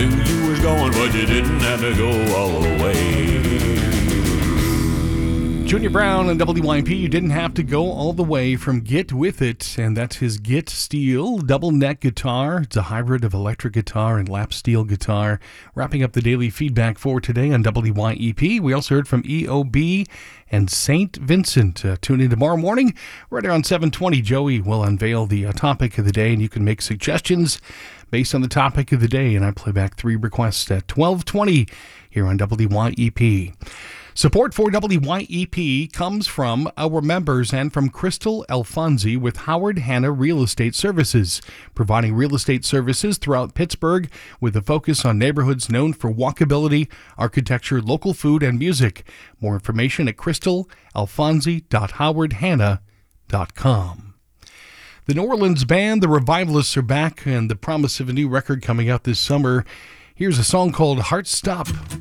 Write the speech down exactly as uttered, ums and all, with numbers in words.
knew you was going, but you didn't have to go all the way. Junior Brown and W Y P, you didn't have to go all the way from Get With It, and that's his Get Steel double neck guitar. It's a hybrid of electric guitar and lap steel guitar. Wrapping up the daily feedback for today on W Y E P. We also heard from E O B and Saint Vincent. Uh, tune in tomorrow morning, right around seven twenty. Joey will unveil the uh, topic of the day, and you can make suggestions based on the topic of the day, and I play back three requests at twelve twenty here on W Y E P. Support for W Y E P comes from our members and from Crystal Alfonsi with Howard Hanna Real Estate Services, providing real estate services throughout Pittsburgh with a focus on neighborhoods known for walkability, architecture, local food, and music. More information at crystal alfonsi dot howard hanna dot com. The New Orleans band, the Revivalists, are back, and the promise of a new record coming out this summer. Here's a song called Heart Stop.